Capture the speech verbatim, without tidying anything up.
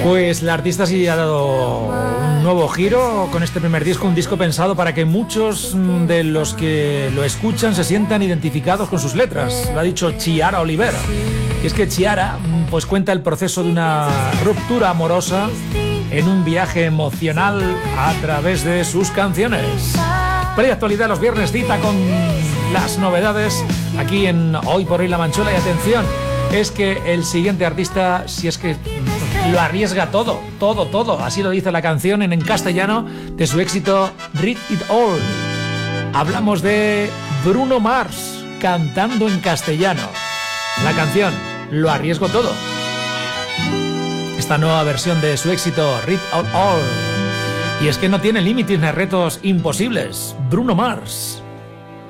Pues la artista sí ha dado un nuevo giro con este primer disco, un disco pensado para que muchos de los que lo escuchan se sientan identificados con sus letras. Lo ha dicho Chiara Olivera. Y es que Chiara pues cuenta el proceso de una ruptura amorosa en un viaje emocional a través de sus canciones. Preactualidad los viernes, cita con las novedades aquí en Hoy por Hoy La Manchuela. Y atención, es que el siguiente artista, si es que lo arriesga todo, todo, todo, así lo dice la canción en, en castellano de su éxito Read It All. Hablamos de Bruno Mars cantando en castellano. La canción Lo arriesgo todo. Esta nueva versión de su éxito Read It All. Y es que no tiene límites ni retos imposibles. Bruno Mars.